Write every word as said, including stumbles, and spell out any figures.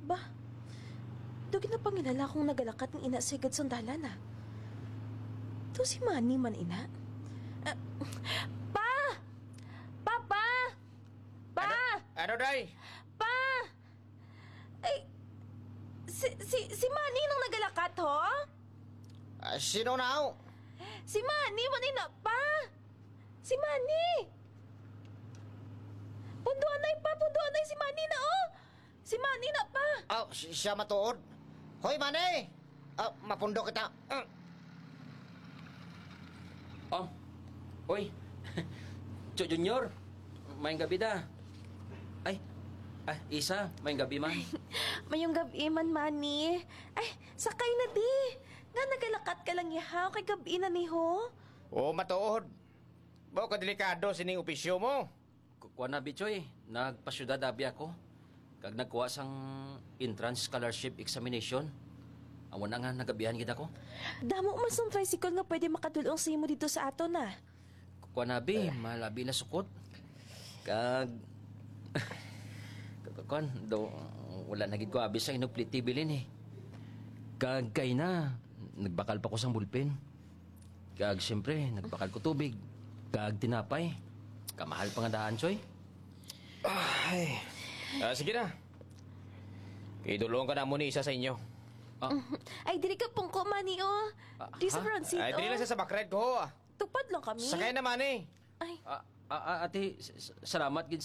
Ba, dugin na pangilala kong nagalakat ng ina sigad sandalan na. To si Manny man ina. Ah, pa! Papa! Pa! Ano, day? Pa! Ay, si, si, si Manny nang nagalakat, ho? Ah, sino na? Si Manny man ina, pa! Si Manny! Punduan na pa, punduan na si Manny na, oh! Si Manny na pa! Oh, si- siya matuod. Hoy, Manny! Ah, mapundo kita. Ah. Oh, oy. Cho Junior, mayang gabi da. Ay, ay, Isa, mayang gabi man. Mayong gabi man, Manny. Ay, sakay na di. Nga nagalakat ka lang yahaw kay gabi na ni ho. Oh, matuod. Bao ka delikado sining opisyo mo. Kuha na, Bichoy. Nagpasyudad abi ako. Kag nagkuha sang entrance scholarship examination. Awan na nga nagabihan kita ko. Damo man sang tricycle nga pwede makadulong sa imo dito sa ato na. Kuha na, Bi. Malabi na sukot. Kag... Kagkakon, do, wala nagid ko abis sa inupliti bilin eh. Kag kay na, nagbakal pa ko sang bulpen. Kag siyempre, nagbakal ko tubig. Kag tinapay. Kamahal pa nga daan, Choy. Ay. Ah, sige na. Idulong ka na muna isa sa inyo. Ah, Ay, dili ka pong ko, Manny, oh. Ah, Di sa ha? Francine, Ay, dili oh. lang sa backred ko. Ah. Tupad lang kami. Sakay naman eh. Ay, ah, ah, ah, ate, s- s- salamat gid